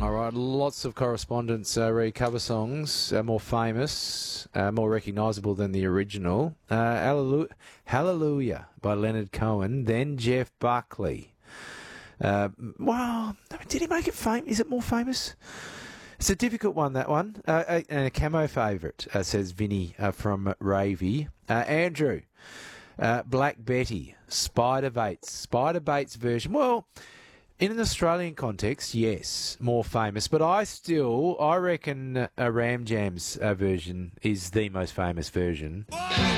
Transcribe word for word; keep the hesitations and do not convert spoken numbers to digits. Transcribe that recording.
All right, lots of correspondence uh, re cover songs, uh, more famous, uh, more recognisable than the original. Uh, Hallelu- Hallelujah by Leonard Cohen, then Jeff Buckley. Uh, well, did he make it famous? Is it more famous? It's a difficult one, that one. Uh, a, and a camo favourite, uh, says Vinny uh, from Ravy. Uh, Andrew, uh, Black Betty, Spider Baits. Spider Baits version. Well, in an Australian context, yes, more famous. But I still, I reckon a Ram Jams uh, version is the most famous version.